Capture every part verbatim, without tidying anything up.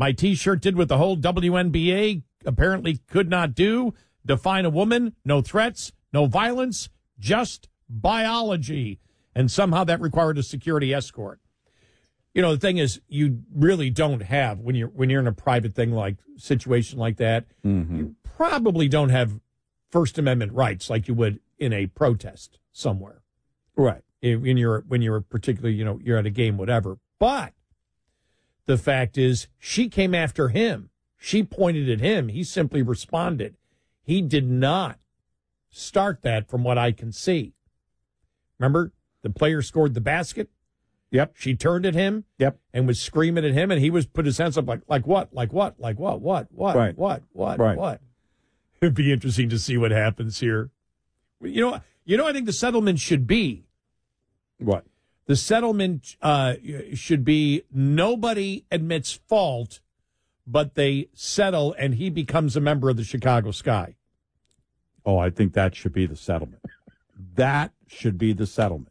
My T-shirt did what the whole W N B A apparently could not do. Define a woman, no threats, no violence, just biology. And somehow that required a security escort. You know, the thing is, you really don't have, when you're when you're in a private thing like, situation like that, mm-hmm. you probably don't have First Amendment rights like you would in a protest somewhere. Right. When you're, when you're particularly, you know, you're at a game, whatever. But the fact is, she came after him. She pointed at him. He simply responded. He did not start that from what I can see. Remember, the player scored the basket. Yep. She turned at him. Yep. And was screaming at him, and he was put his hands up like, like what? Like what? Like what? What? What? Right. What? What? Right. What? It'd be interesting to see what happens here. You know, you know, I think the settlement should be. What? The settlement uh, should be nobody admits fault, but they settle, and he becomes a member of the Chicago Sky. Oh, I think that should be the settlement. That should be the settlement.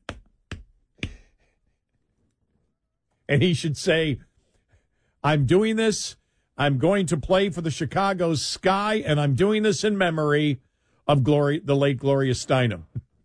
And he should say, I'm doing this. I'm going to play for the Chicago Sky, and I'm doing this in memory of Glory, the late Gloria Steinem.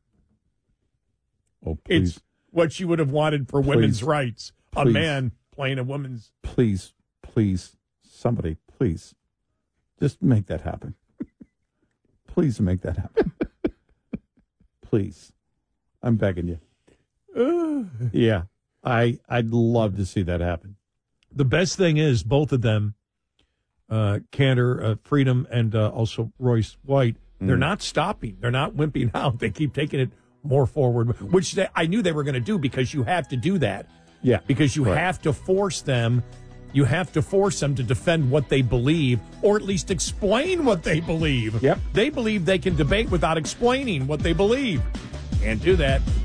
Oh, please. It's what she would have wanted for please, women's rights. Please, a man playing a woman's. Please, please, somebody, please, just make that happen. Please make that happen. Please. I'm begging you. Yeah. I, I'd love to see that happen. The best thing is both of them, uh, Cantor, uh, Freedom, and uh, also Royce White, mm. they're not stopping. They're not wimping out. They keep taking it more forward, which they, I knew they were going to do because you have to do that. Yeah. Because you right. have to force them. You have to force them to defend what they believe, or at least explain what they believe. Yep. They believe they can debate without explaining what they believe. Can't do that.